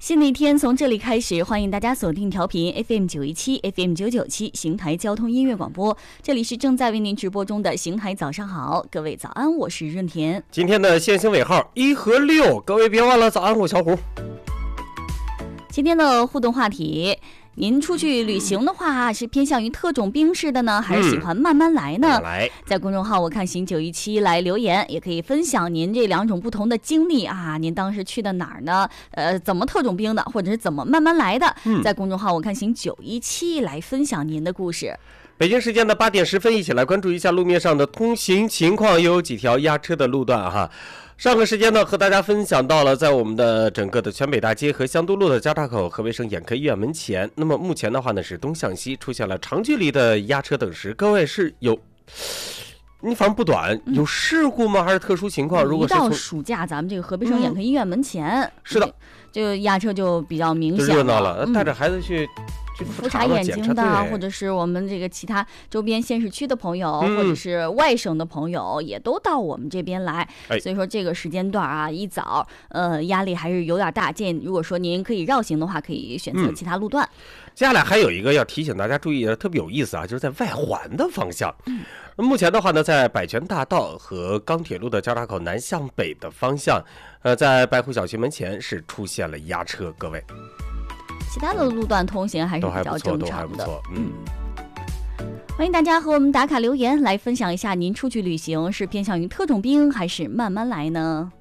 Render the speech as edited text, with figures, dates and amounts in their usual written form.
新的一天从这里开始，欢迎大家锁定调频 FM917 FM997 邢台交通音乐广播，这里是正在为您直播中的邢台早上好，各位早安，我是润田。 今天的限行尾号1和6，各位别忘了早安，我小虎。 今天的互动话题，您出去旅行的话，是偏向于特种兵式的呢，还是喜欢慢慢来呢？在公众号我看行917来留言，也可以分享您这两种不同的经历啊。您当时去的哪儿呢？怎么特种兵的，或者是怎么慢慢来的？在公众号我看行917来分享您的故事。 北京时间的8点10分，一起来关注一下路面上的通行情况，有几条压车的路段哈。上个时间呢，和大家分享到了在我们的整个的全北大街和香都路的交叉口和卫生眼科医院门前。那么目前的话呢，是东向西出现了长距离的压车等时。各位是有，你反正不短，有事故吗？还是特殊情况？如果是一到暑假，咱们这个河北省眼科医院门前， 是的， 就压车就比较明显了， 热闹了。带着孩子去。 复查眼睛的，或者是我们这个其他周边县市区的朋友，或者是外省的朋友，也都到我们这边来。所以说这个时间段啊，一早，压力还是有点大。建议如果说您可以绕行的话，可以选择其他路段。 接下来还有一个要提醒大家注意的，特别有意思啊，就是在外环的方向。目前的话呢，在百泉大道和钢铁路的交叉口南向北的方向，在白虎小区门前是出现了压车，各位。 其他的路段通行还是比较正常的， 都还不错。 欢迎大家和我们打卡留言，来分享一下您出去旅行是偏向于特种兵还是慢慢来呢？